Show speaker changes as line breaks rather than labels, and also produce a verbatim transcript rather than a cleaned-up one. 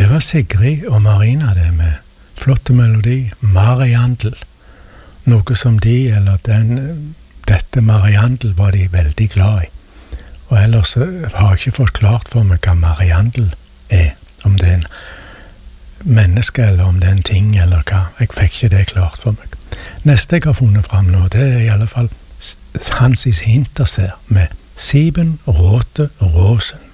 Det var Sigrid og Marina det med flotte melodi, Mariandel. Noe som de, eller den, dette Mariandel var de veldig glad i. Og ellers har jeg ikke fått klart for meg hva Mariandel er. Om det er en menneske, eller om det er en ting, eller hva. Jeg fikk ikke det klart for meg. Neste jeg har funnet fram nå, det er i alle fall Hansis Hinterseer med Sieben Rote Rosen.